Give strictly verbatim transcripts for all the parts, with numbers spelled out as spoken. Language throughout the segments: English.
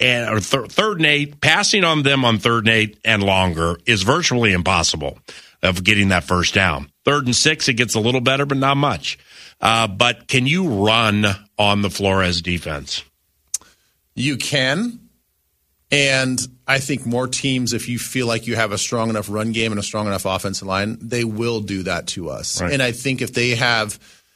and or th- third and eight, passing on them on third and eight and longer is virtually impossible of getting that first down. Third and six, it gets a little better, but not much. Uh, but can you run on the Flores defense? You can. And I think more teams, if you feel like you have a strong enough run game and a strong enough offensive line, they will do that to us. Right. And I think if they have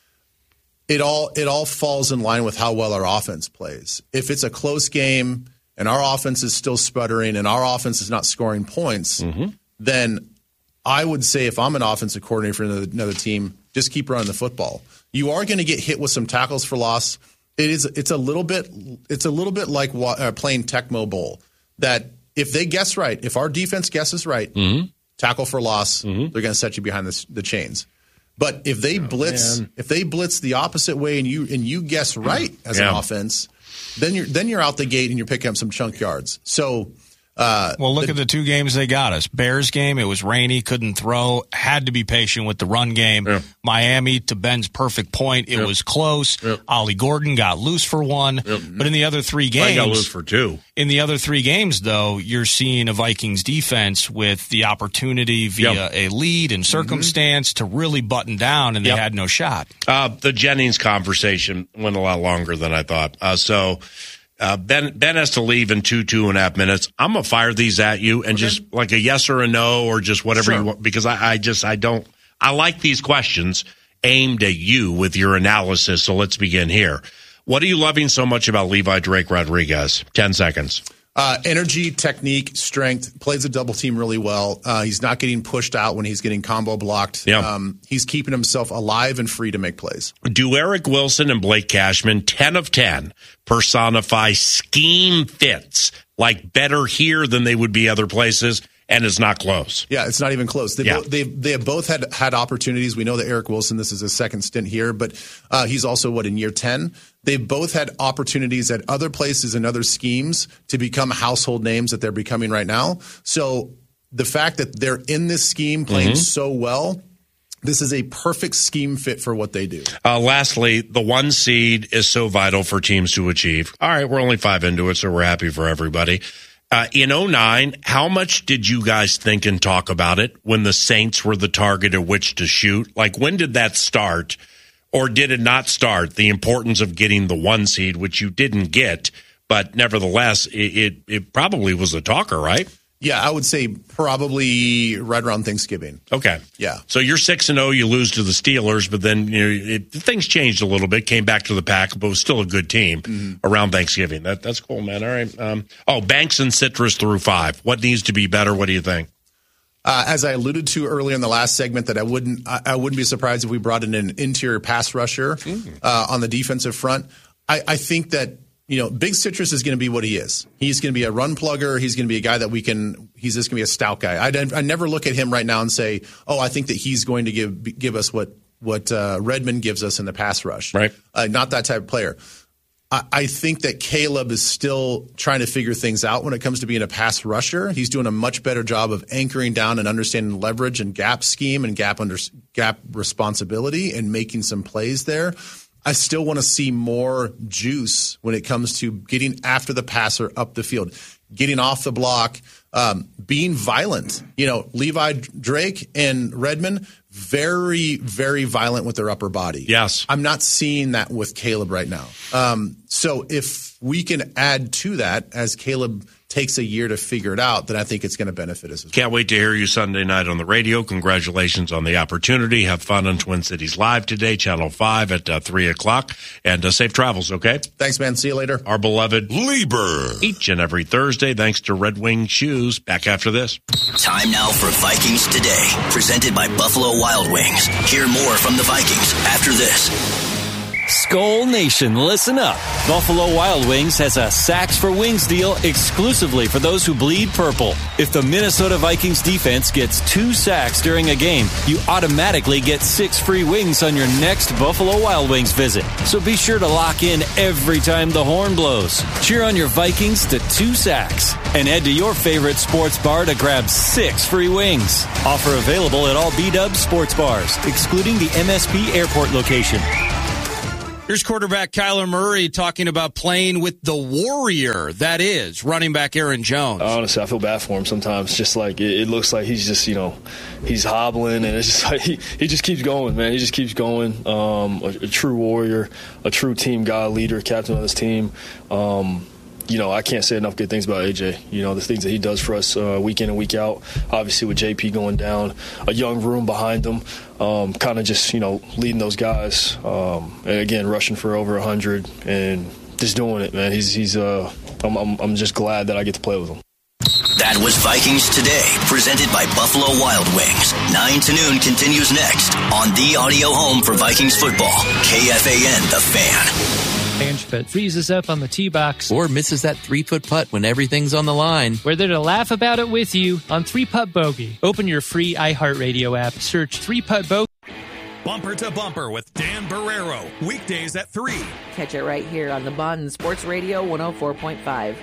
it all, it all falls in line with how well our offense plays. If it's a close game and our offense is still sputtering and our offense is not scoring points, mm-hmm. then I would say if I'm an offensive coordinator for another, another team, just keep running the football. You are going to get hit with some tackles for loss. It is. It's a little bit. It's a little bit like uh, playing Tecmo Bowl. That if they guess right, if our defense guesses right, mm-hmm. tackle for loss, mm-hmm. they're going to set you behind the, the chains. But if they oh, blitz, man. if they blitz the opposite way and you and you guess right as yeah. an offense, then you're then you're out the gate and you're picking up some chunk yards. So. Uh, well, look the, at the two games they got us. Bears game, it was rainy, couldn't throw, had to be patient with the run game. Yeah. Miami, to Ben's perfect point, it yep. was close. Yep. Ollie Gordon got loose for one. Yep. But in the other three games, I got loose for two. In the other three games, though, you're seeing a Vikings defense with the opportunity via yep. a lead and circumstance mm-hmm. to really button down, and they yep. had no shot. Uh, the Jennings conversation went a lot longer than I thought. Uh, so. Uh, Ben Ben has to leave in two, two and a half minutes. I'm going to fire these at you and okay. just like a yes or a no or just whatever sure. you want, because I, I just, I don't, I like these questions aimed at you with your analysis. So let's begin here. What are you loving so much about Levi Drake Rodriguez? ten seconds. Uh, energy, technique, strength, plays the double team really well. Uh, he's not getting pushed out when he's getting combo blocked. Yep. Um, he's keeping himself alive and free to make plays. Do Eric Wilson and Blake Cashman, ten of ten, personify scheme fits like better here than they would be other places? And it's not close. Yeah, it's not even close. They yeah. both, they they have both had had opportunities. We know that Eric Wilson, this is his second stint here, but uh, he's also, what, in year ten? They've both had opportunities at other places and other schemes to become household names that they're becoming right now. So the fact that they're in this scheme playing mm-hmm. so well, this is a perfect scheme fit for what they do. Uh, lastly, the one seed is so vital for teams to achieve. All right, we're only five into it, so we're happy for everybody. Uh, in oh nine, how much did you guys think and talk about it when the Saints were the target at which to shoot? Like, when did that start, or did it not start, the importance of getting the one seed, which you didn't get, but nevertheless, it, it, it probably was a talker, right? Yeah, I would say probably right around Thanksgiving. Okay. Yeah. So you're six and oh, you lose to the Steelers, but then you know it, things changed a little bit, came back to the pack, but was still a good team mm-hmm. around Thanksgiving. That That's cool, man. All right. Um, oh, Banks and Citrus through five. What needs to be better? What do you think? Uh, as I alluded to earlier in the last segment, that I wouldn't I, I wouldn't be surprised if we brought in an interior pass rusher mm. uh, on the defensive front. I, I think that You know, Big Citrus is going to be what he is. He's going to be a run plugger. He's going to be a guy that we can – he's just going to be a stout guy. I, I never look at him right now and say, oh, I think that he's going to give give us what what uh, Redmond gives us in the pass rush. Right. Uh, not that type of player. I, I think that Caleb is still trying to figure things out when it comes to being a pass rusher. He's doing a much better job of anchoring down and understanding leverage and gap scheme and gap under gap responsibility and making some plays there. I still want to see more juice when it comes to getting after the passer up the field, getting off the block, um, being violent. You know, Levi Drake and Redmond, very, very violent with their upper body. Yes. I'm not seeing that with Caleb right now. Um, so if we can add to that as Caleb takes a year to figure it out, then I think it's going to benefit us as well. Can't wait to hear you Sunday night on the radio. Congratulations on the opportunity. Have fun on Twin Cities Live today, Channel five at uh, three o'clock. And uh, safe travels, okay? Thanks, man. See you later. Our beloved Lieber. Each and every Thursday, thanks to Red Wing Shoes. Back after this. Time now for Vikings Today, presented by Buffalo Wild Wings. Hear more from the Vikings after this. Skol Nation, listen up. Buffalo Wild Wings has a Sacks for Wings deal exclusively for those who bleed purple. If the Minnesota Vikings defense gets two sacks during a game, you automatically get six free wings on your next Buffalo Wild Wings visit. So be sure to lock in every time the horn blows. Cheer on your Vikings to two sacks and head to your favorite sports bar to grab six free wings. Offer available at all B-Dubs sports bars, excluding the M S P Airport location. Here's quarterback Kyler Murray talking about playing with the warrior, that is, running back Aaron Jones. Honestly, I feel bad for him sometimes. Just like it, it looks like he's just, you know, he's hobbling, and it's just like he, he just keeps going, man. He just keeps going. Um, a, a true warrior, a true team guy, leader, captain of this team. Um, You know, I can't say enough good things about A J. You know, the things that he does for us uh, week in and week out. Obviously, with J P going down, a young room behind him, um, kind of just, you know, leading those guys. Um, and, again, rushing for over one hundred and just doing it, man. He's, he's uh, I'm, I'm, I'm just glad that I get to play with him. That was Vikings Today, presented by Buffalo Wild Wings. nine to noon continues next on the audio home for Vikings football, K F A N, The Fan. Angebet freezes up on the tee box or misses that three-putt putt when everything's on the line. We're there to laugh about it with you on three putt Bogey. Open your free iHeartRadio app, search three putt Bogey. Bumper to Bumper with Dan Barrero, weekdays at three. Catch it right here on the Bun Sports Radio one oh four point five.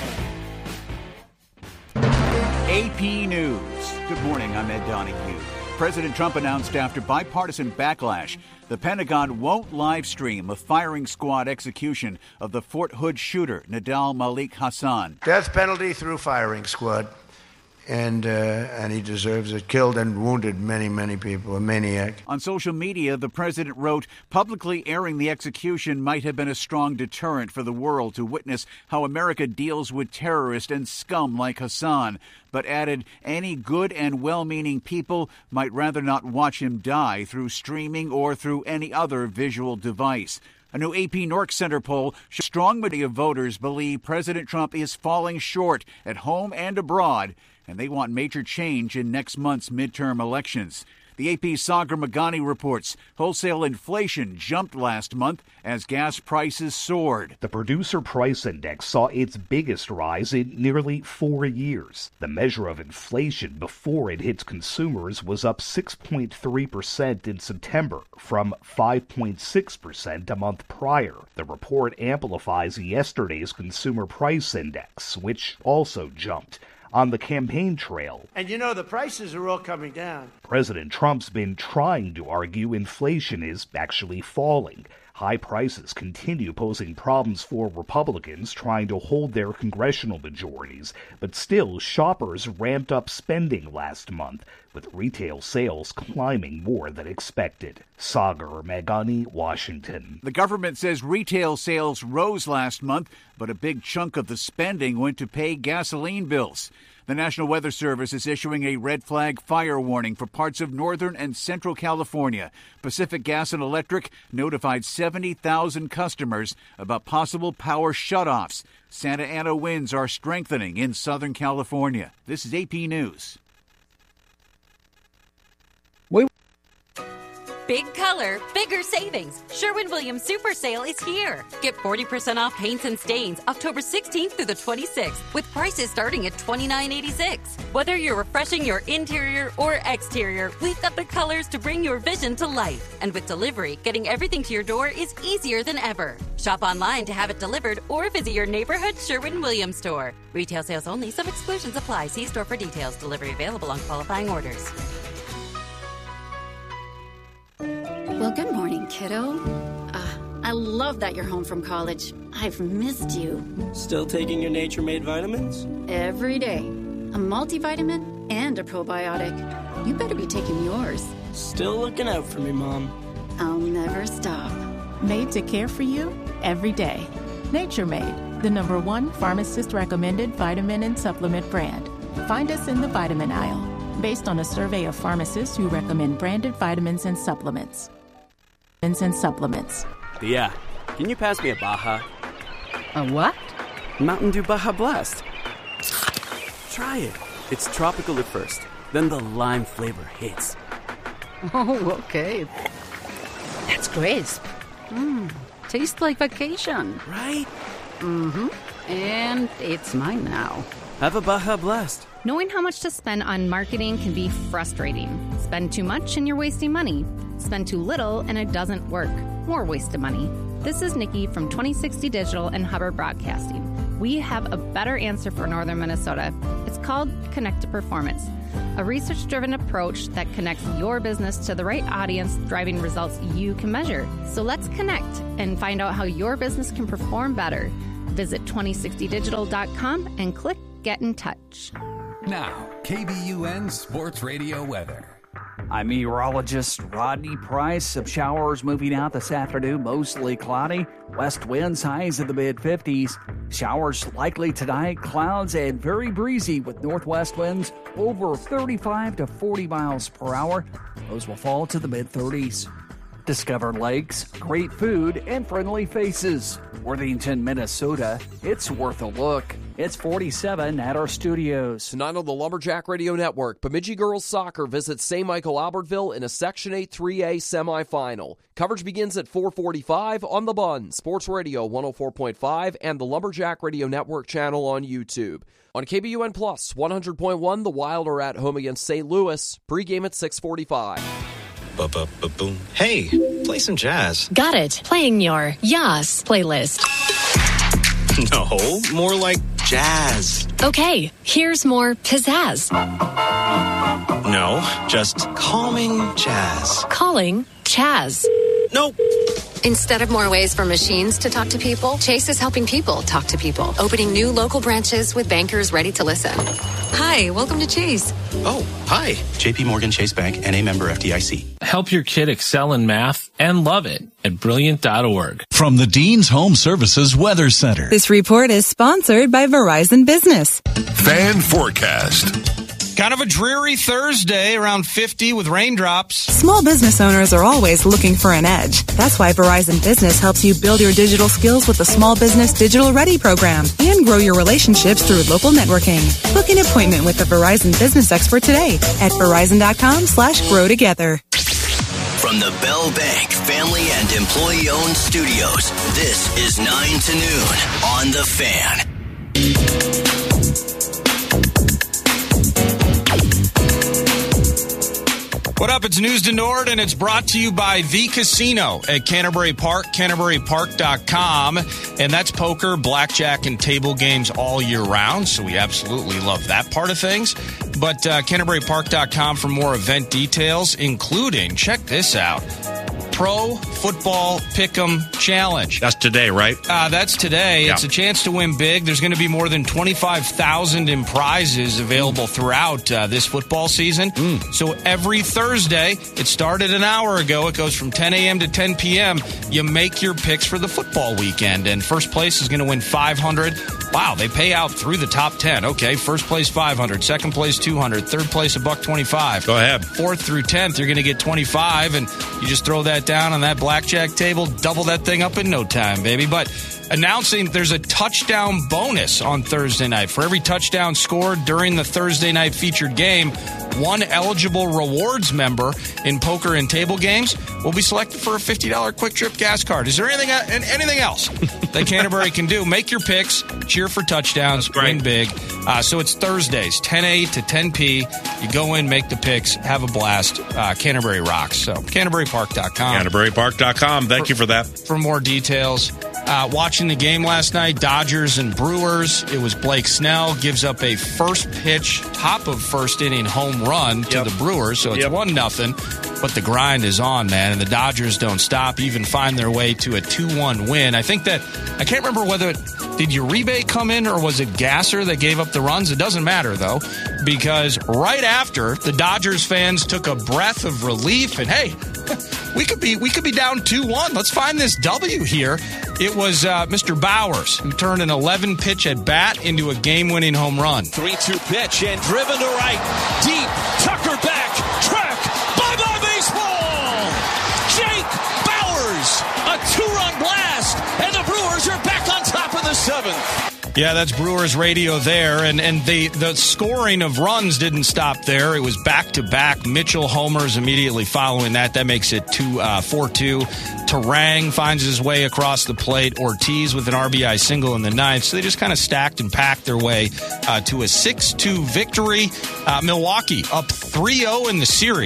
A P News. Good morning, I'm Ed Donahue. President Trump announced after bipartisan backlash, the Pentagon won't live stream a firing squad execution of the Fort Hood shooter, Nidal Malik Hasan. Death penalty through firing squad, and uh, and he deserves it. Killed and wounded many, many people, a maniac. On social media, the president wrote, publicly airing the execution might have been a strong deterrent for the world to witness how America deals with terrorists and scum like Hasan, but added any good and well-meaning people might rather not watch him die through streaming or through any other visual device. A new A P Nork Center poll shows a strong majority of voters believe President Trump is falling short at home and abroad, and they want major change in next month's midterm elections. The A P's Sagar Magani reports wholesale inflation jumped last month as gas prices soared. The Producer Price Index saw its biggest rise in nearly four years. The measure of inflation before it hits consumers was up six point three percent in September from five point six percent a month prior. The report amplifies yesterday's Consumer Price Index, which also jumped. On the campaign trail. And you know, the prices are all coming down. President Trump's been trying to argue inflation is actually falling. High prices continue posing problems for Republicans trying to hold their congressional majorities, but still shoppers ramped up spending last month, with retail sales climbing more than expected. Sagar Magani, Washington. The government says retail sales rose last month, but a big chunk of the spending went to pay gasoline bills. The National Weather Service is issuing a red flag fire warning for parts of northern and central California. Pacific Gas and Electric notified seventy thousand customers about possible power shutoffs. Santa Ana winds are strengthening in Southern California. This is A P News. Wait. Big color, bigger savings. Sherwin-Williams Super Sale is here. Get forty percent off paints and stains October sixteenth through the twenty-sixth with prices starting at twenty-nine eighty-six. Whether you're refreshing your interior or exterior, we've got the colors to bring your vision to life. And with delivery, getting everything to your door is easier than ever. Shop online to have it delivered or visit your neighborhood Sherwin-Williams store. Retail sales only. Some exclusions apply. See store for details. Delivery available on qualifying orders. Well, good morning, kiddo. Uh, I love that you're home from college. I've missed you. Still taking your Nature Made vitamins? Every day. A multivitamin and a probiotic. You better be taking yours. Still looking out for me, Mom. I'll never stop. Made to care for you every day. Nature Made, the number one pharmacist-recommended vitamin and supplement brand. Find us in the vitamin aisle, based on a survey of pharmacists who recommend branded vitamins and supplements. And supplements. Yeah. Can you pass me a Baja? A what? Mountain Dew Baja Blast. Try it. It's tropical at first, then the lime flavor hits. Oh, okay. That's crisp. Mmm. Tastes like vacation. Right? Mm-hmm. And it's mine now. Have a Baja Blast. Knowing how much to spend on marketing can be frustrating. Spend too much and you're wasting money. Spend too little and it doesn't work. More wasted money. This is Nikki from twenty sixty Digital and Hubbard Broadcasting. We have a better answer for Northern Minnesota. It's called Connected Performance, a research-driven approach that connects your business to the right audience, driving results you can measure. So let's connect and find out how your business can perform better. Visit twenty sixty digital dot com and click Get in Touch. Now, K B U N Sports Radio weather. I'm meteorologist Rodney Price. Some showers moving out this afternoon, mostly cloudy. West winds highs in the mid fifties. Showers likely tonight, clouds and very breezy with northwest winds over thirty-five to forty miles per hour. Those will fall to the mid thirties. Discover lakes, great food, and friendly faces. Worthington, Minnesota, it's worth a look. It's forty-seven at our studios. Tonight on the Lumberjack Radio Network, Bemidji Girls Soccer visits Saint Michael Albertville in a Section eight three A semifinal. Coverage begins at four forty-five on The Bun, Sports Radio one oh four point five, and the Lumberjack Radio Network channel on YouTube. On K B U N Plus, one hundred point one, the Wild are at home against Saint Louis. Pregame at six forty-five. Ba-ba-ba-boom. Hey, play some jazz. Got it. Playing your Yas playlist. No, more like jazz. Okay, here's more pizzazz. No, just calming jazz. Calling Chaz. Nope. Instead of more ways for machines to talk to people, Chase is helping people talk to people, opening new local branches with bankers ready to listen. Hi, welcome to Chase. Oh, hi. J P Morgan Chase Bank, N A member F D I C. Help your kid excel in math and love it at brilliant dot org. From the Dean's Home Services Weather Center. This report is sponsored by Verizon Business. Fan forecast. Kind of a dreary Thursday, around fifty with raindrops. Small business owners are always looking for an edge. That's why Verizon Business helps you build your digital skills with the Small Business Digital Ready program and grow your relationships through local networking. Book an appointment with a Verizon Business expert today at verizon.com slash grow together. From the Bell Bank family and employee-owned studios, this is nine to noon on The Fan. What up? It's News to Nord, and it's brought to you by The Casino at Canterbury Park, canterbury park dot com. And that's poker, blackjack, and table games all year round, so we absolutely love that part of things. But uh, canterbury park dot com for more event details, including, check this out, Pro Football Pick'em Challenge. That's today, right? Uh, that's today. Yeah. It's a chance to win big. There's going to be more than twenty-five thousand in prizes available mm. throughout uh, this football season. Mm. So every Thursday, it started an hour ago. It goes from ten a.m. to ten p.m. You make your picks for the football weekend, and first place is going to win five hundred dollars. Wow, they pay out through the top ten. Okay, first place five hundred dollars, second place two hundred dollars, third place a buck twenty-five. Go ahead. Fourth through tenth, you're going to get twenty-five, and you just throw that down on that blackjack table, double that thing up in no time, baby. But announcing there's a touchdown bonus on Thursday night. For every touchdown scored during the Thursday night featured game, one eligible rewards member in poker and table games will be selected for a fifty dollars quick trip gas card. Is there anything anything else that Canterbury can do? Make your picks, cheer for touchdowns, win big. Uh, so it's Thursdays, ten a to ten p. You go in, make the picks, have a blast. Uh, Canterbury rocks. So canterbury park dot com. canterbury park dot com. Thank for, you for that. For more details. Uh, watching the game last night, Dodgers and Brewers, it was Blake Snell gives up a first pitch, top of first inning home run to yep. the Brewers, so it's yep. one nothing. But the grind is on, man, and the Dodgers don't stop, even find their way to a two one win. I think that, I can't remember whether, it, did Uribe come in or was it Gasser that gave up the runs? It doesn't matter, though, because right after, the Dodgers fans took a breath of relief, and hey, we could be we could be down two one. Let's find this W here. It was uh, Mister Bowers who turned an eleven pitch at bat into a game-winning home run. three two pitch and driven to right. Deep. Tucker back. Track. Bye-bye baseball. Jake Bowers. A two-run blast. And the Brewers are back on top of the seventh. Yeah, that's Brewers radio there, and and the the scoring of runs didn't stop there. It was back to back. Mitchell homers immediately following that. That makes it two uh, four two. Terang finds his way across the plate. Ortiz with an R B I single in the ninth. So they just kind of stacked and packed their way uh, to a six two victory. Uh, Milwaukee up three oh in the series.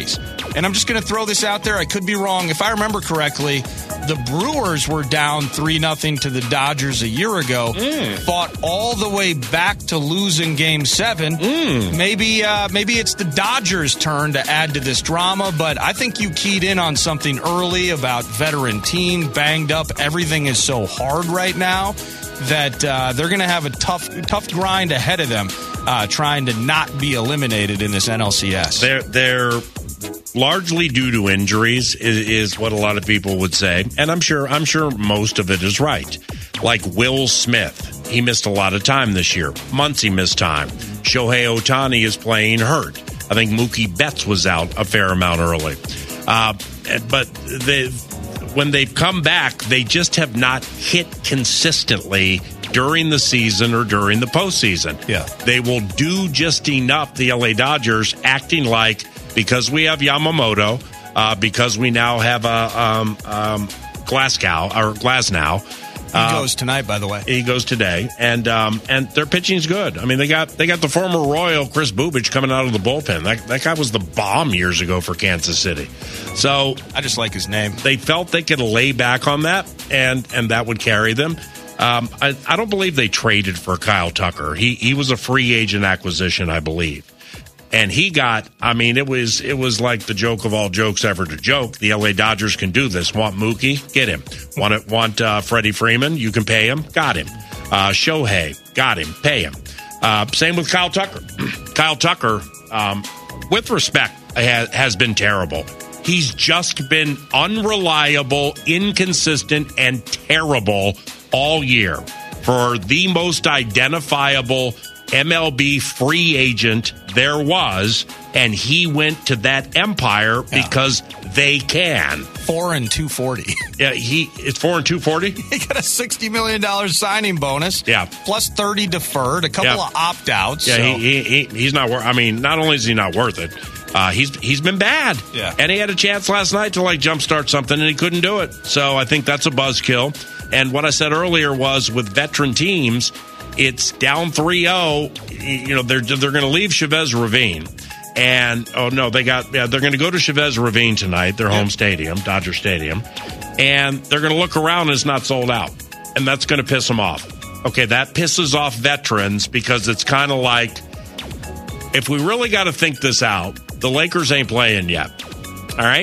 And I'm just going to throw this out there. I could be wrong. If I remember correctly, the Brewers were down three nothing to the Dodgers a year ago, mm. fought all the way back to losing game seven. Mm. Maybe uh, maybe it's the Dodgers' turn to add to this drama, but I think you keyed in on something early about veteran team, banged up. Everything is so hard right now that uh, they're going to have a tough tough grind ahead of them uh, trying to not be eliminated in this N L C S. They're, they're largely due to injuries is, is what a lot of people would say, and I'm sure I'm sure most of it is right. Like Will Smith, he missed a lot of time this year. Muncy missed time. Shohei Ohtani is playing hurt. I think Mookie Betts was out a fair amount early. Uh, but they, when they've come back, they just have not hit consistently during the season or during the postseason. Yeah. They will do just enough, the L A Dodgers, acting like, because we have Yamamoto, uh, because we now have a um, um, Glasgow or Glasnow. He uh, goes tonight, by the way. He goes today, and um, and their pitching's good. I mean, they got they got the former Royal Chris Bubich coming out of the bullpen. That that guy was the bomb years ago for Kansas City. So I just like his name. They felt they could lay back on that, and and that would carry them. Um, I, I don't believe they traded for Kyle Tucker. He he was a free agent acquisition, I believe. And he got, I mean, it was it was like the joke of all jokes ever to joke. The L A Dodgers can do this. Want Mookie? Get him. Want it, want uh, Freddie Freeman? You can pay him. Got him. Uh, Shohei? Got him. Pay him. Uh, same with Kyle Tucker. Kyle Tucker, um, with respect, has, has been terrible. He's just been unreliable, inconsistent, and terrible all year for the most identifiable M L B free agent there was, and he went to that empire yeah. because they can. Four and two forty. Yeah, he it's four and two forty. He got a sixty million dollars signing bonus. Yeah, plus thirty deferred, a couple yeah. of opt outs. Yeah, so. he, he, he he's not worth. I mean, not only is he not worth it, uh, he's he's been bad. Yeah, and he had a chance last night to like jumpstart something, and he couldn't do it. So I think that's a buzzkill. And what I said earlier was with veteran teams, it's down three oh. You know, they're they're going to leave Chavez Ravine. And, oh, no, they got, yeah, they're going to go to Chavez Ravine tonight, their home stadium, Dodger Stadium. And they're going to look around and it's not sold out. And that's going to piss them off. Okay, that pisses off veterans because it's kind of like, if we really got to think this out, the Lakers ain't playing yet. All right?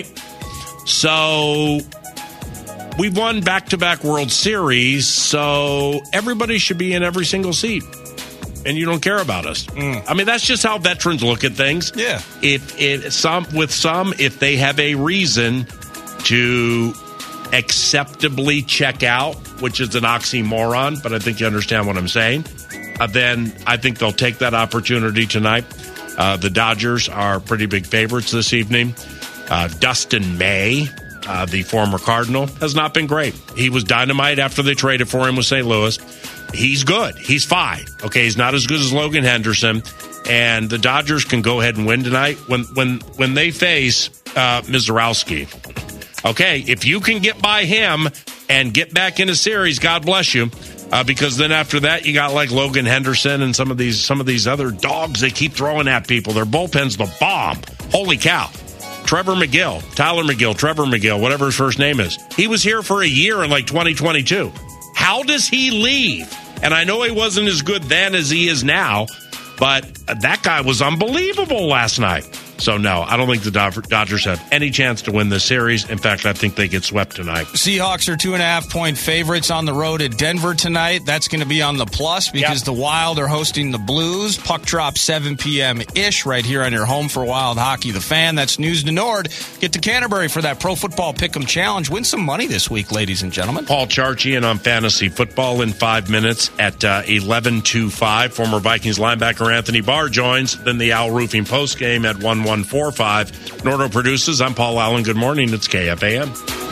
So we've won back-to-back World Series, so everybody should be in every single seat. And you don't care about us. Mm. I mean, that's just how veterans look at things. Yeah. If, if some with some, if they have a reason to acceptably check out, which is an oxymoron, but I think you understand what I'm saying, uh, then I think they'll take that opportunity tonight. Uh, the Dodgers are pretty big favorites this evening. Uh, Dustin May, uh, the former Cardinal, has not been great. He was dynamite after they traded for him with Saint Louis. He's good. He's fine. Okay, he's not as good as Logan Henderson. And the Dodgers can go ahead and win tonight when when when they face uh, Mizorowski. Okay, if you can get by him and get back in a series, God bless you. Uh, because then after that, you got like Logan Henderson and some of these some of these other dogs they keep throwing at people. Their bullpen's the bomb. Holy cow. Trevor McGill, Tyler McGill, Trevor McGill, whatever his first name is. He was here for a year in like twenty twenty-two. How does he leave? And I know he wasn't as good then as he is now, but that guy was unbelievable last night. So, no, I don't think the Dodgers have any chance to win this series. In fact, I think they get swept tonight. Seahawks are two and a half point favorites on the road at Denver tonight. That's going to be on the plus because yep. the Wild are hosting the Blues. Puck drop seven p.m.-ish right here on your home for Wild Hockey, the Fan. That's News to Nord. Get to Canterbury for that Pro Football Pick'em Challenge. Win some money this week, ladies and gentlemen. Paul Charchian on Fantasy Football in five minutes at uh, eleven twenty-five. Former Vikings linebacker Anthony Barr joins. Then the Al Roofing postgame at one one four five. Nordo produces. I'm Paul Allen. Good morning. It's K F A M.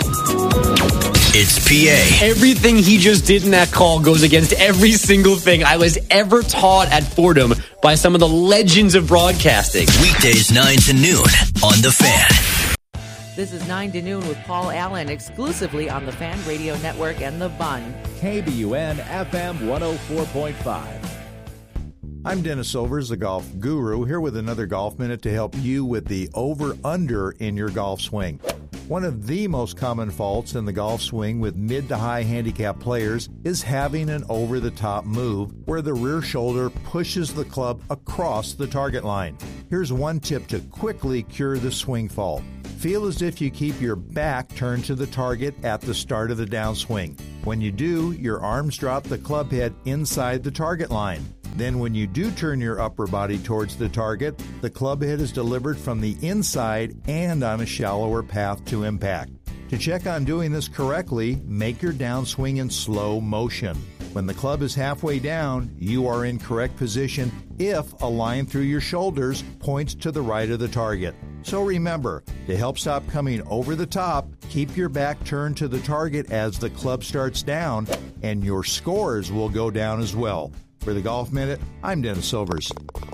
It's P A. Everything he just did in that call goes against every single thing I was ever taught at Fordham by some of the legends of broadcasting. Weekdays nine to noon on The Fan. This is nine to noon with Paul Allen, exclusively on the Fan Radio Network and The Bun. K B U N F M one oh four point five. I'm Dennis Silvers, the golf guru, here with another Golf Minute to help you with the over-under in your golf swing. One of the most common faults in the golf swing with mid to high handicap players is having an over-the-top move where the rear shoulder pushes the club across the target line. Here's one tip to quickly cure the swing fault. Feel as if you keep your back turned to the target at the start of the downswing. When you do, your arms drop the club head inside the target line. Then when you do turn your upper body towards the target, the club head is delivered from the inside and on a shallower path to impact. To check on doing this correctly, make your downswing in slow motion. When the club is halfway down, you are in correct position if a line through your shoulders points to the right of the target. So remember, to help stop coming over the top, keep your back turned to the target as the club starts down, and your scores will go down as well. For the Golf Minute, I'm Dennis Silvers.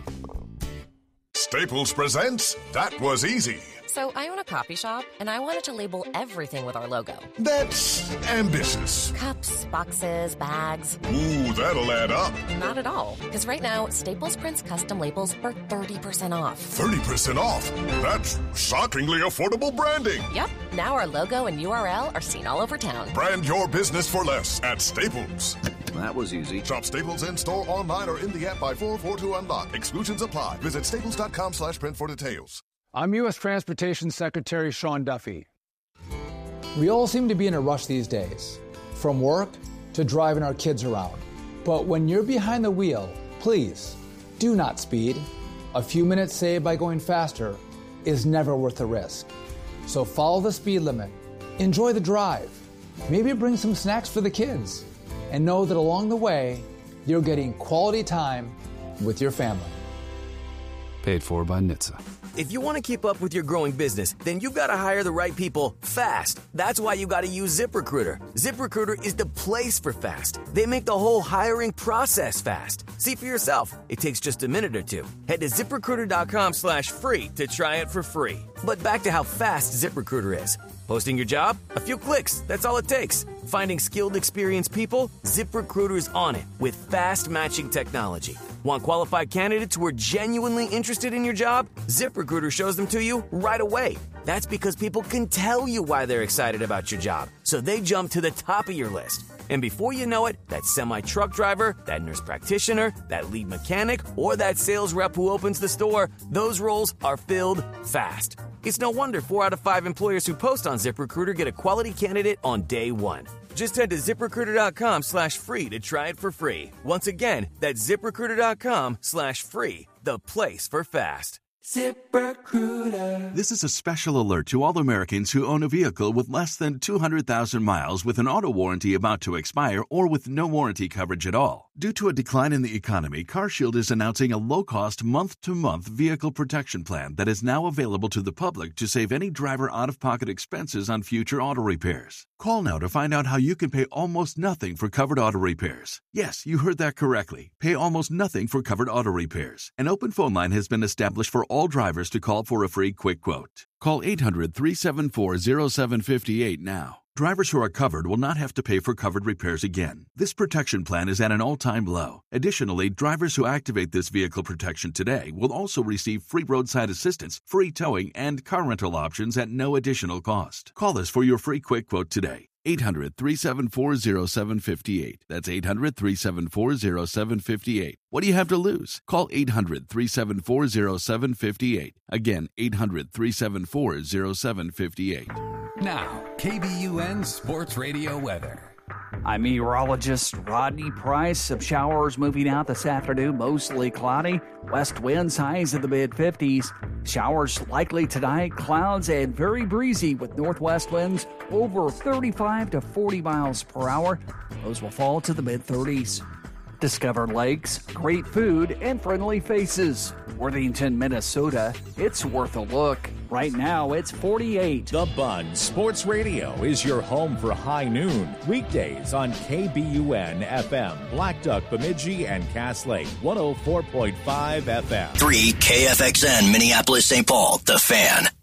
Staples presents That Was Easy. So I own a coffee shop, and I wanted to label everything with our logo. That's ambitious. Cups, boxes, bags. Ooh, that'll add up. Not at all, because right now, Staples prints custom labels for thirty percent off. thirty percent off? That's shockingly affordable branding. Yep. Now our logo and U R L are seen all over town. Brand your business for less at Staples. That was easy. Shop Staples in-store, online, or in the app by four four two unlock. Exclusions apply. Visit staples.com slash print for details. I'm U S Transportation Secretary Sean Duffy. We all seem to be in a rush these days, from work to driving our kids around. But when you're behind the wheel, please do not speed. A few minutes saved by going faster is never worth the risk. So follow the speed limit, enjoy the drive, maybe bring some snacks for the kids, and know that along the way, you're getting quality time with your family. Paid for by N H T S A. If you want to keep up with your growing business, then you've got to hire the right people fast. That's why you got to use ZipRecruiter. ZipRecruiter is the place for fast. They make the whole hiring process fast. See for yourself. It takes just a minute or two. Head to ZipRecruiter.com slash free to try it for free. But back to how fast ZipRecruiter is. Posting your job? A few clicks. That's all it takes. Finding skilled, experienced people? ZipRecruiter's on it with fast matching technology. Want qualified candidates who are genuinely interested in your job? ZipRecruiter shows them to you right away. That's because people can tell you why they're excited about your job, so they jump to the top of your list. And before you know it, that semi-truck driver, that nurse practitioner, that lead mechanic, or that sales rep who opens the store, those roles are filled fast. It's no wonder four out of five employers who post on ZipRecruiter get a quality candidate on day one. Just head to ZipRecruiter.com slash free to try it for free. Once again, that's ZipRecruiter.com slash free, the place for fast. ZipRecruiter. This is a special alert to all Americans who own a vehicle with less than two hundred thousand miles with an auto warranty about to expire or with no warranty coverage at all. Due to a decline in the economy, CarShield is announcing a low-cost month-to-month vehicle protection plan that is now available to the public to save any driver out-of-pocket expenses on future auto repairs. Call now to find out how you can pay almost nothing for covered auto repairs. Yes, you heard that correctly. Pay almost nothing for covered auto repairs. An open phone line has been established for all drivers to call for a free quick quote. Call eight hundred, three seven four, zero seven five eight now. Drivers who are covered will not have to pay for covered repairs again. This protection plan is at an all-time low. Additionally, drivers who activate this vehicle protection today will also receive free roadside assistance, free towing, and car rental options at no additional cost. Call us for your free quick quote today. eight hundred, three seven four, zero seven five eight. That's eight hundred, three seven four, zero seven five eight. What do you have to lose? Call eight hundred, three seven four, zero seven five eight. Again, eight hundred, three seven four, zero seven five eight. Now, K B U N Sports Radio weather. I'm meteorologist Rodney Price. Some showers moving out this afternoon, mostly cloudy. West winds, highs in the mid fifties. Showers likely tonight, clouds and very breezy with northwest winds over thirty-five to forty miles per hour. Those will fall to the mid thirties. Discover lakes, great food, and friendly faces. Worthington, Minnesota, it's worth a look. Right now, it's forty-eight. The Bun Sports Radio is your home for high noon. Weekdays on K B U N F M, Black Duck, Bemidji, and Cass Lake, one oh four point five F M. three K F X N, Minneapolis, Saint Paul, The Fan.